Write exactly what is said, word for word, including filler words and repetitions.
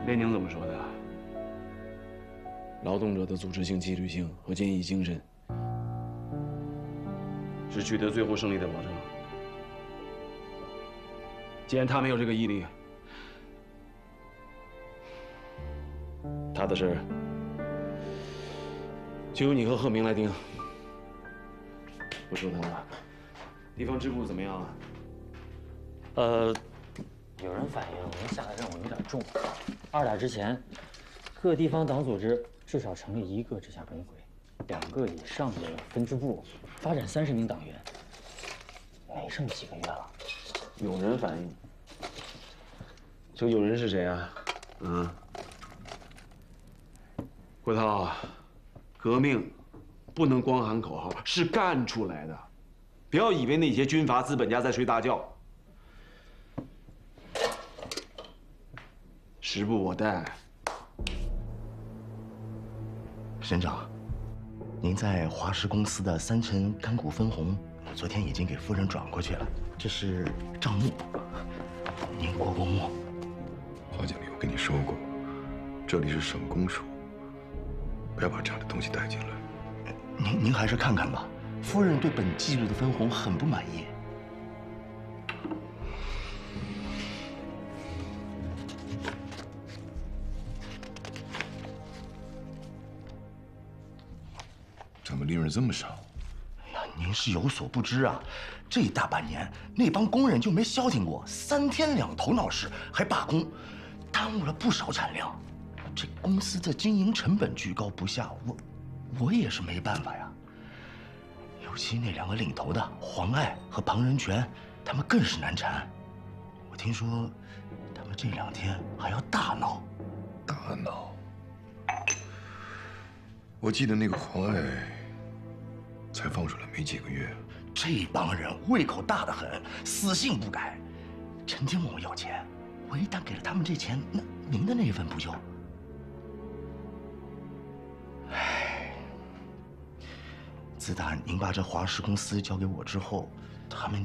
列宁怎么说的？ 劳动者的组织性、纪律性和坚毅精神， 是取得最后胜利的保证。既然他没有这个毅力， 他的事儿就由你和贺明来定。不说他了，地方支部怎么样啊？ 呃，有人反映您下的任务有点重，二打之前，各地方党组织至少成立一个直辖本会，两个以上的分支部，发展三十名党员。没剩几个月了。 有人反映，这个有人是谁啊？ 嗯，郭涛，革命不能光喊口号，是干出来的。不要以为那些军阀资本家在睡大觉。时不我待。 省长，您在华石公司的三成干股分红，昨天已经给夫人转过去了，这是账目，您过过目。 华经理，我跟你说过，这里是省公署，不要把这样的东西带进来。 您您还是看看吧，夫人对本季度的分红很不满意。 怎么利润这么少？ 哎呀，您是有所不知啊，这大半年那帮工人就没消停过，三天两头闹事，还罢工，耽误了不少产量。这公司的经营成本居高不下，我我也是没办法呀。尤其那两个领头的黄爱和庞仁全，他们更是难缠。我听说，他们这两天还要大闹。 大闹？我记得那个黄爱才放出来没几个月。 这帮人胃口大得很，死性不改，成天问我要钱。我一旦给了他们这钱，那您的那一份不就……唉，自打您把这华石公司交给我之后，他们